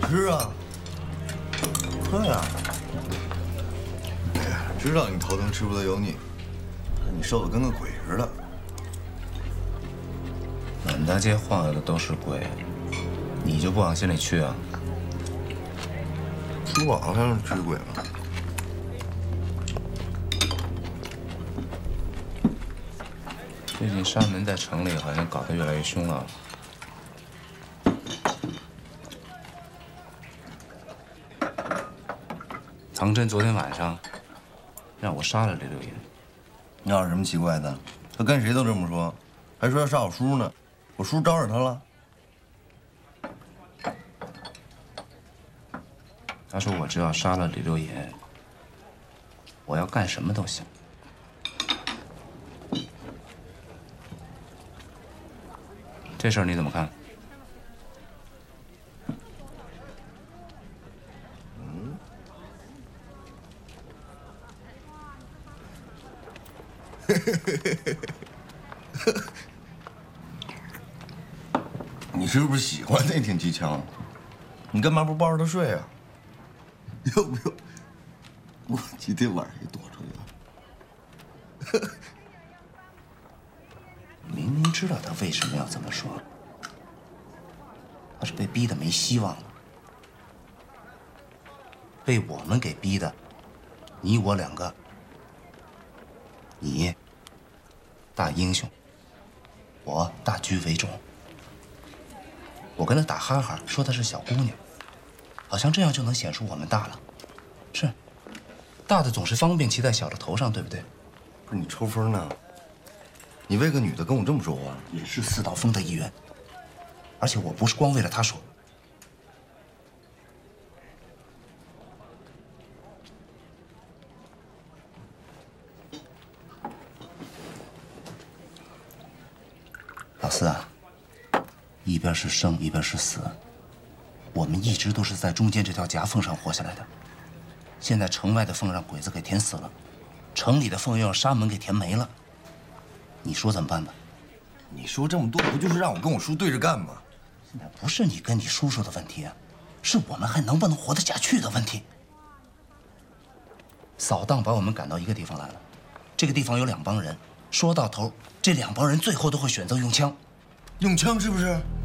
吃啊。对呀。知道你头疼吃不得油腻，你瘦的跟个鬼似的。 满大街晃悠的都是鬼，你就不往心里去啊？ 书网上驱鬼吗？ 最近沙门在城里好像搞得越来越凶了。唐真昨天晚上让我杀了李六爷。 那有什么奇怪的？他跟谁都这么说，还说要杀我叔呢。我叔招惹他了？ 他说我只要杀了李六爷，我要干什么都行。这事儿你怎么看？ 你是不是喜欢那挺机枪？你干嘛不抱着他睡啊？要不要我今天晚上也躲出去了？ 明明知道他为什么要这么说，他是被逼得没希望了，被我们给逼的，你我两个，你大英雄，我大局为重。我跟他打哈哈，说她是小姑娘，好像这样就能显出我们大了。是，大的总是方便骑在小的头上，对不对？ 不是你抽风呢？你为个女的跟我这么说话， 也是四道风的一员。而且我不是光为了她说。老四啊，一边是生，一边是死，我们一直都是在中间这条夹缝上活下来的。现在城外的缝让鬼子给填死了，城里的缝又让沙门给填没了。你说怎么办吧？ 你说这么多，不就是让我跟我叔对着干吗？ 现在不是你跟你叔叔的问题啊，是我们还能不能活得下去的问题。扫荡把我们赶到一个地方来了，这个地方有两帮人，说到头，这两帮人最后都会选择用枪。 用枪是不是？